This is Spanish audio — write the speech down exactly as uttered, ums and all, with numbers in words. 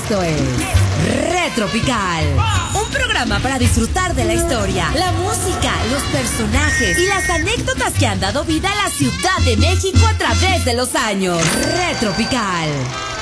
Esto es Retropical, un programa para disfrutar de la historia, la música, los personajes y las anécdotas que han dado vida a la Ciudad de México a través de los años. Retropical.